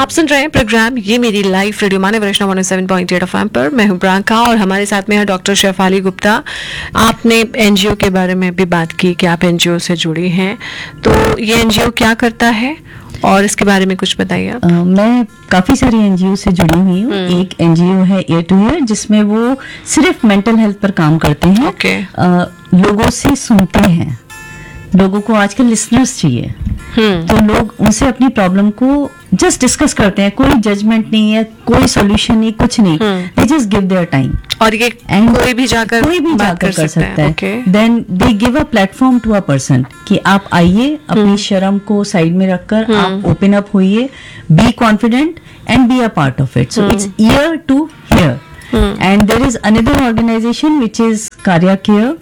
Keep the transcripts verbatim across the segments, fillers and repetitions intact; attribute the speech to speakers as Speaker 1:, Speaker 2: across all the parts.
Speaker 1: आप सुन रहे हैं प्रोग्राम ये मेरी लाइफ रेडियो माने वैष्णव one seven point eight F M पर। मैं हूं प्रियंका और हमारे साथ में है डॉक्टर शेफाली गुप्ता। आपने एनजीओ के बारे में भी बात की कि आप एनजीओ से जुड़ी हैं, तो ये एनजीओ क्या करता है और इसके बारे में कुछ बताइए आप।
Speaker 2: uh, मैं काफ़ी सारी एनजीओ से जुड़ी हुई हूँ। एक एनजीओ है ईयर टू ईयर, जिसमें वो सिर्फ मेंटल हेल्थ पर काम करते हैं।
Speaker 1: okay.
Speaker 2: uh, लोगों से सुनते हैं, लोगों को आजकल लिसनर्स चाहिए, तो लोग उनसे अपनी प्रॉब्लम को जस्ट डिस्कस करते हैं। कोई जजमेंट नहीं है, कोई सॉल्यूशन नहीं, कुछ नहीं, they just give their time.
Speaker 1: और ये
Speaker 2: And
Speaker 1: कोई भी जाकर
Speaker 2: कोई भी जाकर कर सकता है।
Speaker 1: okay.
Speaker 2: Then they give a platform to a person कि आप आइए, अपनी शर्म को साइड में रखकर आप ओपन अप होइए, be confident and be a part of it. So it's year to here. And there is another organisation which is कार्या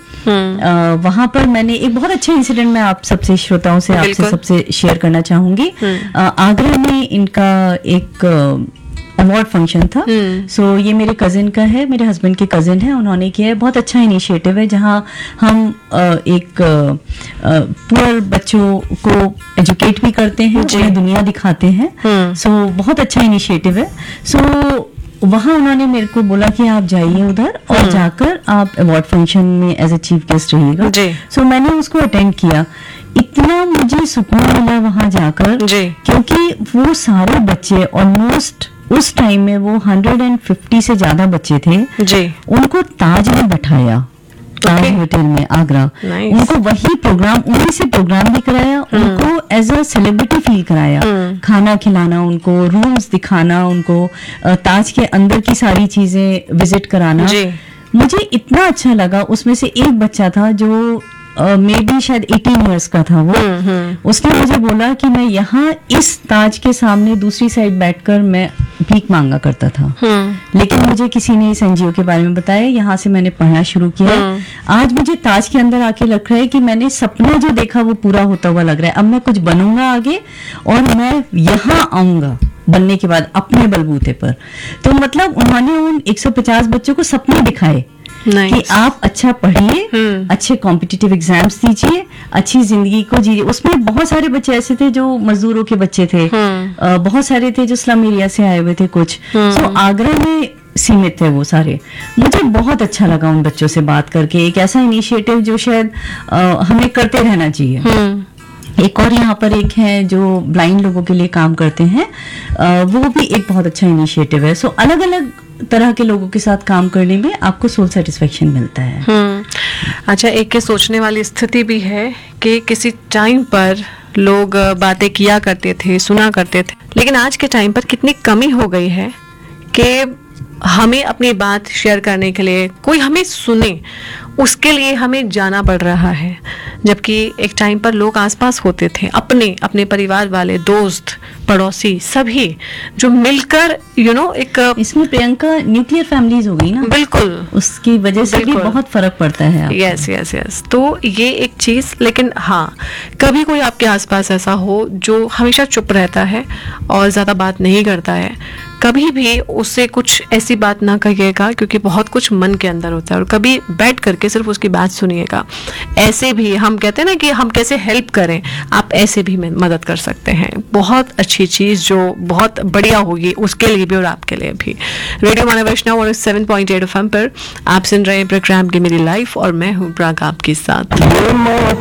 Speaker 2: केयर। वहां पर मैंने एक बहुत अच्छा इंसिडेंट मैं आप सबसे श्रोताओं से आपसे सबसे शेयर करना चाहूंगी। uh, आगरा में इनका एक अवार्ड फंक्शन था। सो so, ये मेरे कजिन का है, मेरे हस्बैंड के कजिन है, उन्होंने किया है। बहुत अच्छा इनिशिएटिव है, जहां हम uh, एक पुअर uh, बच्चों को एजुकेट भी करते हैं, उन्हें दुनिया दिखाते हैं। सो so, बहुत अच्छा इनिशिएटिव है। सो so, वहां उन्होंने मेरे को बोला कि आप जाइए उधर और जाकर आप अवार्ड फंक्शन में एज ए चीफ गेस्ट रहिएगा। सो so, मैंने उसको अटेंड किया। इतना मुझे सुकून मिला वहां जाकर, क्योंकि वो सारे बच्चे ऑलमोस्ट उस टाइम में वो एक सौ पचास से ज्यादा बच्चे थे जी। उनको ताज में बैठाया, ताज होटल में आगरा। nice. उनको वही प्रोग्राम, उन्हीं से प्रोग्राम भी कराया, उनको एज अ सेलिब्रिटी फील कराया, खाना खिलाना, उनको रूम्स दिखाना, उनको ताज के अंदर की सारी चीजें विजिट कराना। मुझे इतना अच्छा लगा। उसमें से एक बच्चा था जो मे बी शायद अठारह इयर्स का था वो। उसने मुझे बोला कि मैं यहाँ इस ताज के सामने दूसरी साइड बैठकर मैं भीख मांगा करता था, लेकिन मुझे किसी ने इस एनजीओ के बारे में बताया, यहाँ से मैंने पढ़ना शुरू किया। आज मुझे ताज के अंदर आके लग रहा है कि मैंने सपना जो देखा वो पूरा होता हुआ लग रहा है। अब मैं कुछ बनूंगा आगे और मैं यहाँ आऊंगा बनने के बाद अपने बलबूते पर। तो मतलब उन्होंने उन एक सौ पचास बच्चों को सपने दिखाए nice. कि आप अच्छा पढ़िए, अच्छे कॉम्पिटिटिव एग्जाम्स दीजिए, अच्छी जिंदगी को जीजिए। उसमें बहुत सारे बच्चे ऐसे थे जो मजदूरों के बच्चे थे, uh, बहुत सारे थे जो स्लम एरिया से आए हुए थे कुछ। सो so, आगरा में सीमित थे वो सारे। मुझे बहुत अच्छा लगा उन बच्चों से बात करके। एक ऐसा इनिशिएटिव जो शायद uh, हमें करते रहना चाहिए। एक और यहाँ पर एक है जो ब्लाइंड लोगों के लिए काम करते हैं, आ, वो भी एक बहुत अच्छा इनिशिएटिव है। सो so, अलग अलग तरह के लोगों के साथ काम करने में आपको सोल सेटिस्फेक्शन मिलता है।
Speaker 1: अच्छा, एक सोचने वाली स्थिति भी है कि किसी टाइम पर लोग बातें किया करते थे, सुना करते थे, लेकिन आज के टाइम पर कितनी कमी हो गई है कि हमें अपनी बात शेयर करने के लिए कोई हमें सुने, उसके लिए हमें जाना पड़ रहा है। जबकि एक टाइम पर लोग आसपास होते थे, अपने अपने परिवार वाले, दोस्त, पड़ोसी, सभी जो मिलकर यू नो एक
Speaker 2: इसमें प्रियंका न्यूक्लियर फैमिलीज हो गई ना।
Speaker 1: बिल्कुल,
Speaker 2: उसकी वजह से भी बहुत फर्क पड़ता है।
Speaker 1: यस यस यस तो ये एक चीज। लेकिन हाँ, कभी कोई आपके आसपास ऐसा हो जो हमेशा चुप रहता है और ज्यादा बात नहीं करता है, कभी भी उससे कुछ ऐसी बात ना कहिएगा, क्योंकि बहुत कुछ मन के अंदर होता है। और कभी बैठ करके सिर्फ उसकी बात सुनिएगा। ऐसे भी हम कहते हैं ना कि हम कैसे हेल्प करें, आप ऐसे भी मदद कर सकते हैं। बहुत अच्छी चीज जो बहुत बढ़िया होगी उसके लिए भी और आपके लिए भी। रेडियो माने वैष्णव और seven point eight F M पर आप सुन रहे हैं प्रोग्राम की मेरी लाइफ और मैं हूँ प्राग आपके साथ।